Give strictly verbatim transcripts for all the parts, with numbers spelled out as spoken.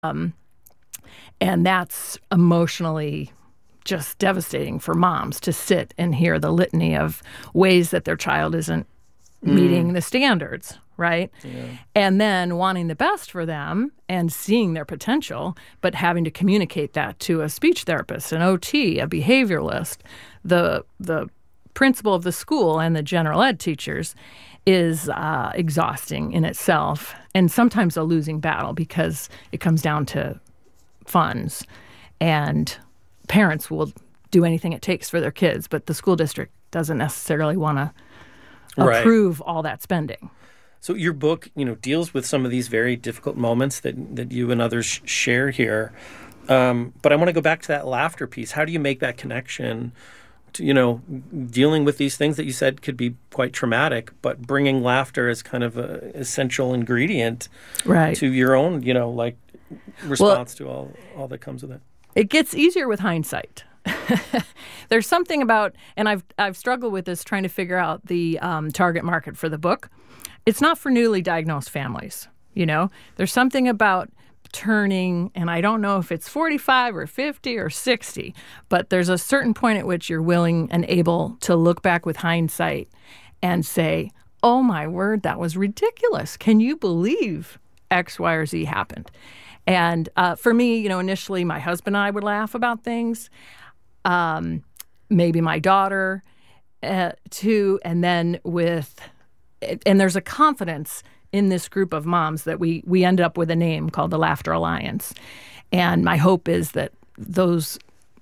Um, and that's emotionally just devastating for moms to sit and hear the litany of ways that their child isn't mm. meeting the standards, right? Yeah. And then wanting the best for them and seeing their potential, but having to communicate that to a speech therapist, an O T, a behavioralist, the the principal of the school, and the general ed teachers is uh, exhausting in itself, and sometimes a losing battle because it comes down to funds, and parents will do anything it takes for their kids, but the school district doesn't necessarily want to right. approve all that spending. So your book, you know, deals with some of these very difficult moments that that you and others sh- share here. Um, but I want to go back to that laughter piece. How do you make that connection to, you know, dealing with these things that you said could be quite traumatic, but bringing laughter as kind of an essential ingredient right. to your own, you know, like response well, to all, all that comes with it? It gets easier with hindsight. There's something about, and I've I've struggled with this, trying to figure out the um, target market for the book. It's not for newly diagnosed families, you know. There's something about turning, and I don't know if it's forty-five or fifty or sixty, but there's a certain point at which you're willing and able to look back with hindsight and say, oh my word, that was ridiculous. Can you believe X, Y, or Z happened? And uh, for me, you know, initially my husband and I would laugh about things, um, maybe my daughter uh, too, and then with, and there's a confidence in this group of moms that we we end up with a name called the Laughter Alliance. And my hope is that those,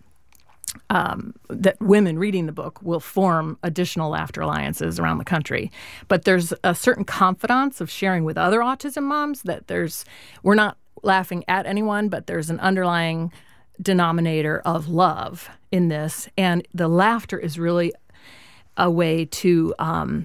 um, that women reading the book will form additional laughter alliances around the country. But there's a certain confidence of sharing with other autism moms that there's, we're not laughing at anyone, but there's an underlying denominator of love in this. And the laughter is really a way to um,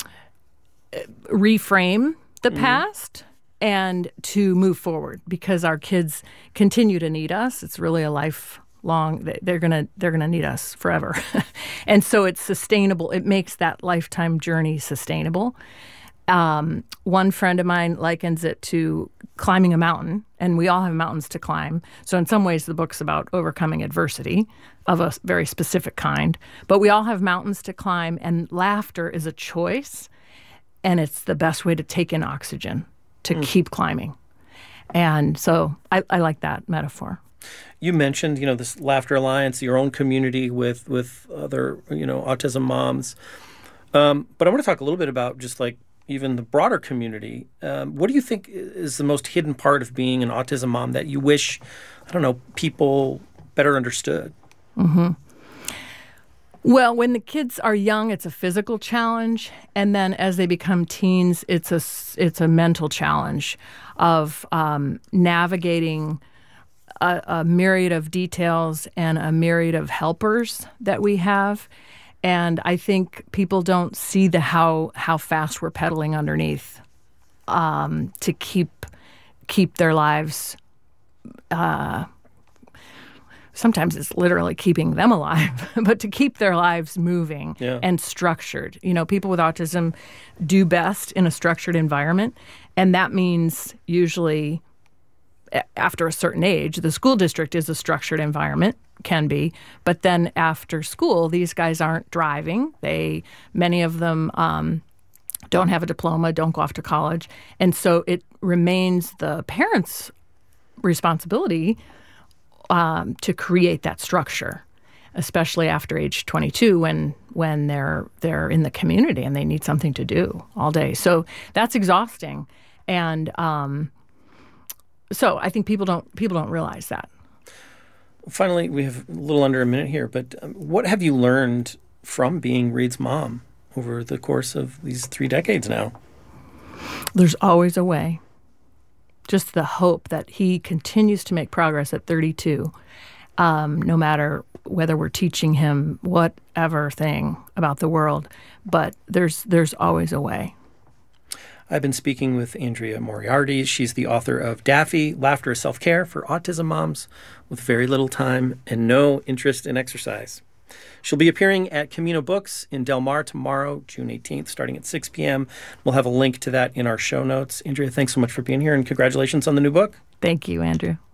reframe the mm-hmm. past and to move forward, because our kids continue to need us. It's really a lifelong, they're gonna they're gonna need us forever. And so it's sustainable. It makes that lifetime journey sustainable. Um, one friend of mine likens it to climbing a mountain, and we all have mountains to climb. So in some ways, the book's about overcoming adversity of a very specific kind. But we all have mountains to climb, and laughter is a choice, and it's the best way to take in oxygen, to mm. keep climbing. And so I, I like that metaphor. You mentioned, you know, this Laughter Alliance, your own community with, with other, you know, autism moms. Um, but I want to talk a little bit about just like even the broader community. Um, what do you think is the most hidden part of being an autism mom that you wish, I don't know, people better understood? Mm-hmm. Well, when the kids are young, it's a physical challenge. And then as they become teens, it's a, it's a mental challenge of um, navigating a, a myriad of details and a myriad of helpers that we have. And I think people don't see the how how fast we're pedaling underneath um, to keep keep their lives. Uh, sometimes it's literally keeping them alive, but to keep their lives moving yeah. and structured. You know, people with autism do best in a structured environment, and that means usually after a certain age, the school district is a structured environment. Can be, but then after school, these guys aren't driving. They, many of them um, don't have a diploma, don't go off to college, and so it remains the parents' responsibility um, to create that structure, especially after age twenty-two, when when they're they're in the community and they need something to do all day. So that's exhausting, and um, so I think people don't people don't realize that. Finally, we have a little under a minute here, but um, what have you learned from being Reed's mom over the course of these three decades now? There's always a way. Just the hope that he continues to make progress at thirty-two, um, no matter whether we're teaching him whatever thing about the world. But there's there's always a way. I've been speaking with Andrea Moriarty. She's the author of Daffy, Laughter is Self-Care for Autism Moms with Very Little Time and No Interest in Exercise. She'll be appearing at Camino Books in Del Mar tomorrow, June eighteenth, starting at six p.m. We'll have a link to that in our show notes. Andrea, thanks so much for being here, and congratulations on the new book. Thank you, Andrew.